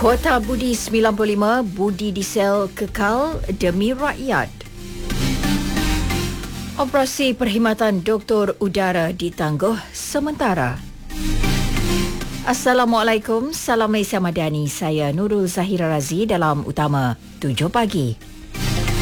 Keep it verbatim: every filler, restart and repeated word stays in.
Kuota Budi sembilan puluh lima, budi diesel kekal demi rakyat. Operasi perkhidmatan doktor udara ditangguh sementara. Assalamualaikum, salam Malaysia Madani. Saya Nurul Zahira Razi dalam Utama tujuh pagi.